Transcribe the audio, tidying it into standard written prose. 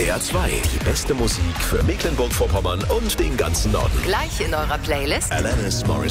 SWR 2. Die beste Musik für Mecklenburg-Vorpommern und den ganzen Norden. Gleich in eurer Playlist. Alanis Morissette.